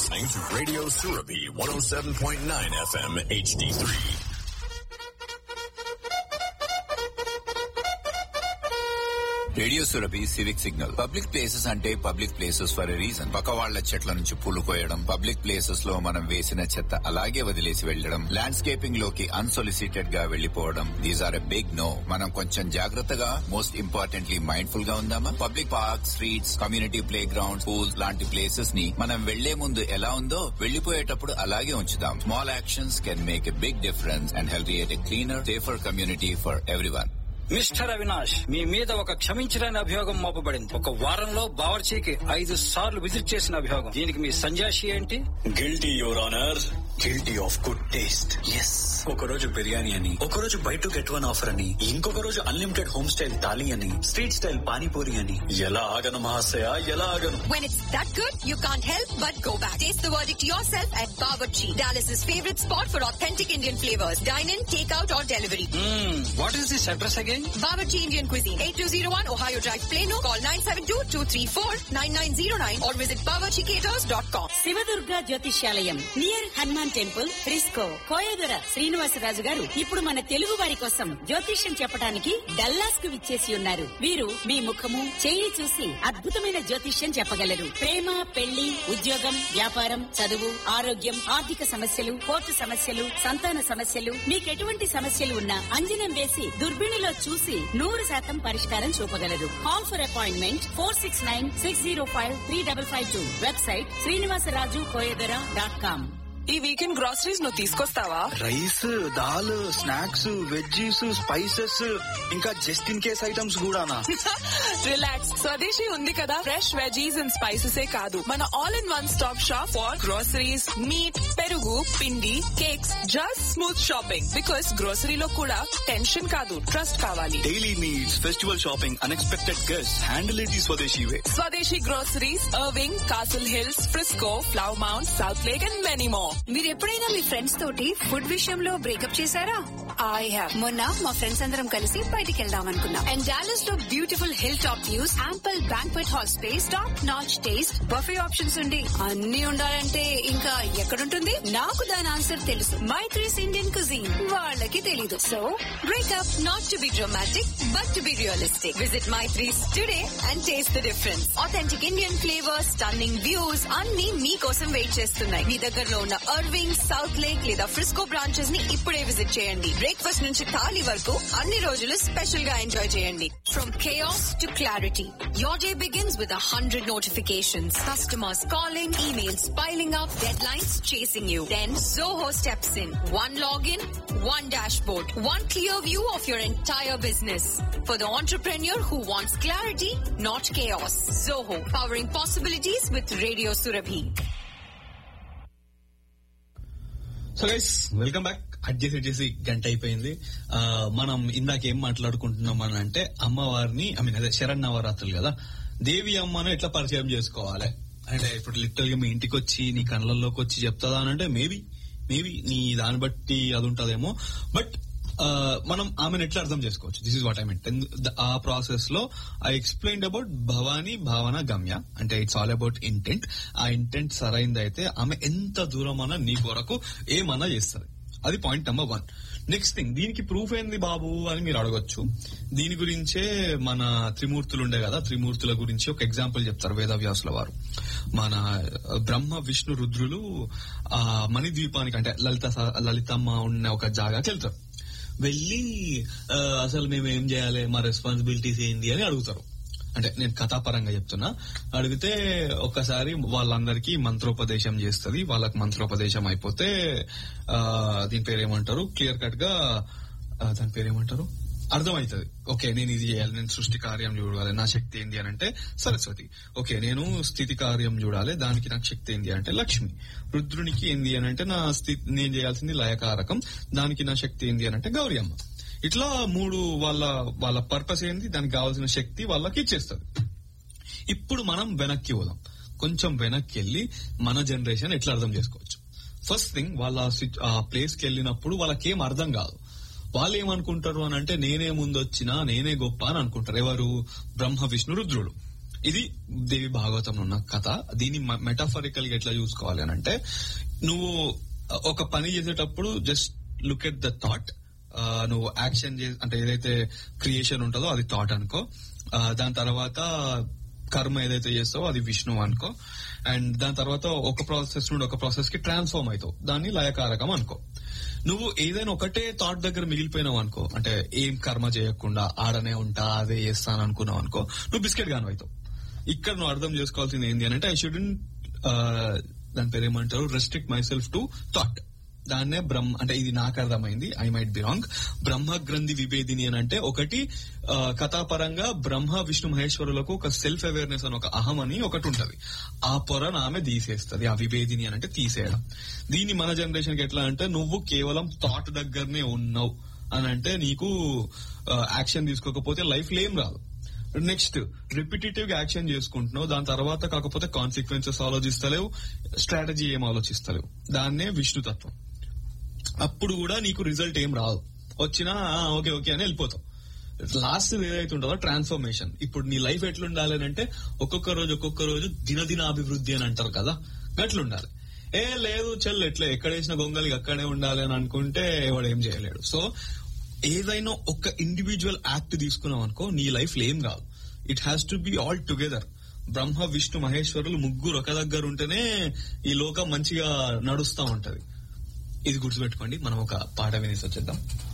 listening to Radio Surabhi 107.9 FM HD3. Radio Surabhi civic signal. Public places అంటే public places for a reason. పక్క వాళ్ల చెట్ల నుంచి పూలు కోయడం, పబ్లిక్ ప్లేసెస్ లో మనం వేసిన చెత్త అలాగే వదిలేసి వెళ్లడం, ల్యాండ్స్కేపింగ్ లోకి అన్సొలిసిటెడ్ గా వెళ్లిపోవడం, these are a big no. మనం కొంచెం జాగ్రత్తగా, మోస్ట్ ఇంపార్టెంట్లీ మైండ్ఫుల్ గా ఉందామా? Public park, streets, community play ground, schools లాంటి ప్లేసెస్ ని మనం వెళ్లే ముందు ఎలా ఉందో వెళ్లిపోయేటప్పుడు అలాగే ఉంచుదాం. Small actions can make a big difference and help create a cleaner, safer community for everyone. Mister Avinash, మీ మీద ఒక క్షమించలేని అభియోగం మోపబడింది. ఒక వారంలో బావర్చీకి 5 సార్లు విజిట్ చేసిన అభియోగం. దీనికి మీ సంజాషి ఏంటి? Guilty your honour, guilty of good taste. Yes, ఒక రోజు బిర్యానీ అని, ఒక రోజు by to get one offer అని, ఇంకొక రోజు అన్లిమిటెడ్ హోమ్ స్టైల్ థాలీ అని, స్ట్రీట్ స్టైల్ పానీపూరి అని. ఎలా ఆగను మహాశయ, ఎలా ఆగను? When it's that good, you can't help but go back. Taste the verdict yourself at Bawarchi, Dallas's favorite spot for authentic Indian flavors. Dine in, take out or delivery. What is this address again? Bawarchi Indian Cuisine, 8201 Ohio Drive, Plano. Call 972-234-9909 or visit bawarchicaters.com. Shiva Durga జ్యోతిష్యాలయం near Hanuman temple, Frisco. Koyadora Srinivasaraju గారు ఇప్పుడు మన తెలుగు వారి కోసం జ్యోతిష్యం చెప్పడానికి Dallas కు విచ్చేసి ఉన్నారు. వీరు మీ ముఖము, చెయ్యి చూసి అద్భుతమైన జ్యోతిష్యం చెప్పగలరు. ప్రేమ, పెళ్లి, ఉద్యోగం, వ్యాపారం, చదువు, ఆరోగ్యం, ఆర్థిక సమస్యలు, కోర్టు సమస్యలు, సంతాన సమస్యలు, మీకెటువంటి సమస్యలు ఉన్నా అంజనం వేసి దుర్బిణిలో చూసి 100% పరిష్కారం చూపగలరు. Call for appointment 469-605-3552. వెబ్సైట్ శ్రీనివాసరాజుకోయదొర.com. ఈ వీకెండ్ గ్రాసరీస్ నువ్వు తీసుకొస్తావా? Rice, dal, snacks, veggies, spices, ఇంకా జస్ట్ ఇన్ కేస్ ఐటమ్స్ కూడానా? రిలాక్స్, స్వదేశీ ఉంది కదా. ఫ్రెష్ వెజీస్ అండ్ స్పైసెస్ కాదు, మన all in one stop shop for groceries, meet, పెరుగు, పిండి, cakes, just smooth shopping. Because గ్రోసరీలో కూడా టెన్షన్ కాదు, ట్రస్ట్ కావాలి. Daily needs, festival shopping, unexpected guest, handle it the స్వదేశీ వే. స్వదేశీ groceries, Irving, castle hills, Frisco, flow mount, south lake and many more. మీరు ఎప్పుడైనా మీ friends తోటి ఫుడ్ విషయంలో బ్రేకప్ చేశారా? I have. మొన్న మా ఫ్రెండ్స్ అందరం కలిసి బయటికి వెళ్దాం అనుకున్నాం. అండ్ డాలస్ లో beautiful hill top views, ample banquet hall space, top notch taste, buffet options ఉండి అన్ని ఉండాలంటే ఇంకా ఎక్కడుంటుంది? నాకు దాని ఆన్సర్ తెలుసు. Maitri's Indian cuisine. వాళ్ళకి తెలీదు. So breakup not to be dramatic but to be realistic. Visit Maitri's today and taste the difference. Authentic Indian flavours, stunning views అన్ని మీకోసం వెయిట్ చేస్తున్నాయి. మీ దగ్గరలో ఉన్న ఇర్వింగ్, సౌత్ లేక్ లేదా ఫ్రిస్కో బ్రాంచెస్ ని ఇప్పుడే విజిట్ చేయండి. బ్రేక్ఫాస్ట్ నుంచి థాలీ వరకు అన్ని రోజులు స్పెషల్ గా ఎంజాయ్ చేయండి. From chaos to clarity, your day begins with 100 notifications. Customers calling, emails piling up, deadlines chasing you. Then Zoho steps in. One login, one dashboard, one clear view of your entire business. For the entrepreneur who wants clarity, not chaos. Zoho, powering possibilities with Radio Surabhi. So guys, welcome back. Adjust చేసి గంట అయిపోయింది. మనం ఇందాక ఏం మాట్లాడుకుంటున్నాం అని అంటే అమ్మవారిని, అదే శరన్నవరాత్రులు కదా, దేవి అమ్మను ఎట్లా పరిచయం చేసుకోవాలి అంటే, ఇప్పుడు లిటరల్ గా మీ ఇంటికి వచ్చి నీ కళ్ళల్లోకి వచ్చి చెప్తాదా అని అంటే మేబీ నీ దాన్ని బట్టి అది ఉంటదేమో. బట్ మనం ఆమెను ఎట్లా అర్థం చేసుకోవచ్చు, this is what I meant. ఆ ప్రాసెస్ లో ఐ ఎక్స్ప్లెయిన్డ్ అబౌట్ భవానీ, భావన, గమ్య. అంటే ఇట్స్ ఆల్ అబౌట్ ఇంటెంట్. ఆ ఇంటెంట్ సరైందైతే ఆమె ఎంత దూరం అన్నా నీ కొరకు ఏమన్నా చేస్తుంది. అది పాయింట్ నెంబర్ 1. నెక్స్ట్ థింగ్, దీనికి ప్రూఫ్ ఏంది బాబు అని మీరు అడగొచ్చు. దీని గురించే మన త్రిమూర్తులు ఉండే కదా, త్రిమూర్తుల గురించి ఒక ఎగ్జాంపుల్ చెప్తారు వేదవ్యాసుల వారు. మన బ్రహ్మ, విష్ణు, రుద్రులు ఆ మణిద్వీపానికి అంటే లలితమ్మ ఉన్న ఒక జాగాకి వెళ్తారు. వెళ్ళి అసలు మేము ఏం చేయాలి, మా రెస్పాన్సిబిలిటీస్ ఏంది అని అడుగుతారు. అంటే నేను కథాపరంగా చెప్తున్నా. అడిగితే ఒక్కసారి వాళ్ళందరికీ మంత్రోపదేశం చేస్తుంది. వాళ్ళకి మంత్రోపదేశం అయిపోతే దీని పేరేమంటారు, క్లియర్ కట్ గా దాని పేరేమంటారు అర్థమవుతుంది. ఓకే, నేను ఇది చేయాలి, నేను సృష్టి కార్యం చూడాలి, నా శక్తి ఏంది అని అంటే సరస్వతి. ఓకే, నేను స్థితి కార్యం చూడాలి, దానికి నాకు శక్తి ఏంది అంటే లక్ష్మి. రుద్రునికి ఏంది అని అంటే నా స్థితి, నేను చేయాల్సింది లయకారకం, దానికి నా శక్తి ఏంది అని అంటే గౌరీ అమ్మ. ఇట్లా 3 వాళ్ళ పర్పస్ ఏంది, దానికి కావాల్సిన శక్తి వాళ్ళకి ఇచ్చేస్తుంది. ఇప్పుడు మనం వెనక్కి పోదాం. కొంచెం వెనక్కి వెళ్ళి మన జనరేషన్ ఎట్లా అర్థం చేసుకోవచ్చు. ఫస్ట్ థింగ్, వాళ్ళ ఆ ప్లేస్ కి వెళ్ళినప్పుడు వాళ్ళకేం అర్థం కాదు. వాళ్ళు ఏమనుకుంటారు అని అంటే నేనే ముందొచ్చినా, నేనే గొప్ప అని అనుకుంటారు. ఎవరు? బ్రహ్మ, విష్ణు, రుద్రుడు. ఇది దేవి భాగవతంలో ఉన్న కథ. దీన్ని మెటాఫరికల్ గా ఎట్లా చూసుకోవాలి అని అంటే, నువ్వు ఒక పని చేసేటప్పుడు just look at the thought. నువ్వు యాక్షన్ అంటే ఏదైతే క్రియేషన్ ఉంటుందో అది థాట్ అనుకో. దాని తర్వాత కర్మ ఏదైతే చేస్తావో అది విష్ణువు అనుకో. అండ్ దాని తర్వాత ఒక ప్రాసెస్ నుండి ఒక ప్రాసెస్ కి ట్రాన్స్ఫార్మ్ అవుతావు, దాన్ని లయకారకం అనుకో. నువ్వు ఏదైనా ఒకటే థాట్ దగ్గర మిగిలిపోయినావు అనుకో, అంటే ఏం కర్మ చేయకుండా ఆడనే ఉంటా అదే చేస్తాను అనుకున్నావు అనుకో, నువ్వు బిస్కెట్ గాను అవుతావు. ఇక్కడ నువ్వు అర్థం చేసుకోవాల్సింది ఏంటి అని అంటే, ఐ షుడెంట్ దాని పేరు ఏమంటారు, restrict my self to thought. దాన్నే బ్రహ్మ అంటే, ఇది నాకు అర్థమైంది, ఐ మైట్ బి రాంగ్. బ్రహ్మ గ్రంథి విభేదిని అని అంటే, ఒకటి కథాపరంగా బ్రహ్మ విష్ణు మహేశ్వరులకు ఒక సెల్ఫ్ అవేర్నెస్ అని ఒక అహం అని ఒకటి ఉంటది. ఆ పొరను ఆమె తీసేస్తుంది. ఆ విభేదిని అని అంటే తీసేయడం. దీన్ని మన జనరేషన్ కి ఎట్లా అంటే, నువ్వు కేవలం థాట్ దగ్గరనే ఉన్నావు అని అంటే నీకు యాక్షన్ తీసుకోకపోతే లైఫ్ లో ఏం రాదు. నెక్స్ట్ రిపిటేటివ్ గా యాక్షన్ చేసుకుంటున్నావు, దాని తర్వాత కాకపోతే కాన్సిక్వెన్సెస్ ఆలోచిస్తలేవు, స్ట్రాటజీ ఏం ఆలోచిస్తలేవు. దాన్నే విష్ణుతత్వం. అప్పుడు కూడా నీకు రిజల్ట్ ఏం రాదు, వచ్చినా ఓకే ఓకే అని వెళ్ళిపోతావు. లాస్ట్ ఏదైతే ఉంటుందో ట్రాన్స్ఫర్మేషన్. ఇప్పుడు నీ లైఫ్ ఎట్లుండాలి అంటే, ఒక్కొక్క రోజు దినదినాభివృద్ధి అని అంటారు కదా, గట్లుండాలి. లేదు చెల్లు ఎట్లా ఎక్కడేసిన గొంగలికి అక్కడే ఉండాలి అని అనుకుంటే వాడు ఏం చేయలేడు. సో ఏదైనా ఒక ఇండివిజువల్ యాక్ట్ తీసుకున్నావు అనుకో, నీ లైఫ్ లో ఏం కాదు. It has to be all together. Brahma Vishnu మహేశ్వరులు ముగ్గురు ఒక దగ్గర ఉంటేనే ఈ లోకం మంచిగా నడుస్తా ఉంటది. ఇది గుర్తుపెట్టుకోండి. మనం ఒక పాట వినేసి వచ్చేద్దాం.